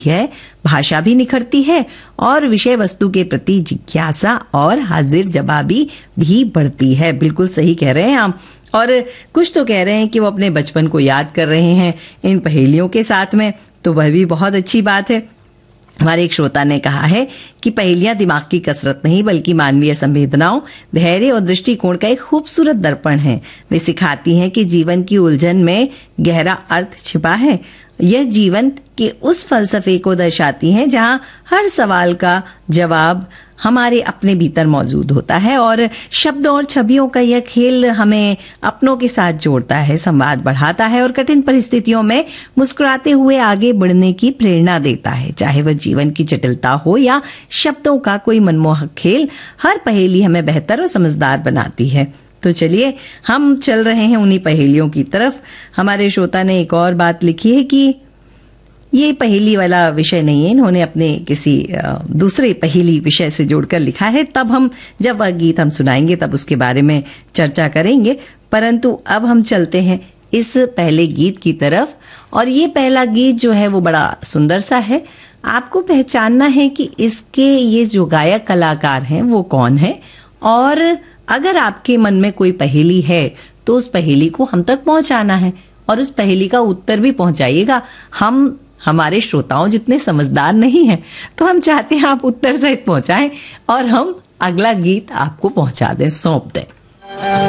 है, भाषा भी निखरती है और विषय वस्तु के प्रति जिज्ञासा और हाजिर जवाबी भी बढ़ती है। बिल्कुल सही कह रहे हैं आप। और कुछ तो कह रहे हैं कि वो अपने बचपन को याद कर रहे हैं इन पहेलियों के साथ में, तो वह भी बहुत अच्छी बात है। हमारे एक श्रोता ने कहा है कि पहेलियां दिमाग की कसरत नहीं बल्कि मानवीय संवेदनाओं, धैर्य और दृष्टिकोण का एक खूबसूरत दर्पण है। वे सिखाती हैं कि जीवन की उलझन में गहरा अर्थ छिपा है। यह जीवन के उस फलसफे को दर्शाती हैं जहां हर सवाल का जवाब हमारे अपने भीतर मौजूद होता है और शब्दों और छवियों का यह खेल हमें अपनों के साथ जोड़ता है, संवाद बढ़ाता है और कठिन परिस्थितियों में मुस्कुराते हुए आगे बढ़ने की प्रेरणा देता है। चाहे वह जीवन की जटिलता हो या शब्दों का कोई मनमोहक खेल, हर पहेली हमें बेहतर और समझदार बनाती है। तो चलिए हम चल रहे हैं उन्हीं पहेलियों की तरफ। हमारे श्रोता ने एक और बात लिखी है कि ये पहेली वाला विषय नहीं है, इन्होंने अपने किसी दूसरे पहेली विषय से जोड़कर लिखा है। तब हम जब वह गीत हम सुनाएंगे तब उसके बारे में चर्चा करेंगे, परंतु अब हम चलते हैं इस पहले गीत की तरफ। और ये पहला गीत जो है वो बड़ा सुंदर सा है। आपको पहचानना है कि इसके ये जो गायक कलाकार हैं वो कौन है, और अगर आपके मन में कोई पहेली है तो उस पहेली को हम तक पहुंचाना है और उस पहेली का उत्तर भी पहुंचाइएगा। हम हमारे श्रोताओं जितने समझदार नहीं हैं, तो हम चाहते हैं आप उत्तर सहित पहुंचाएं और हम अगला गीत आपको पहुंचा दें, सौंप दें।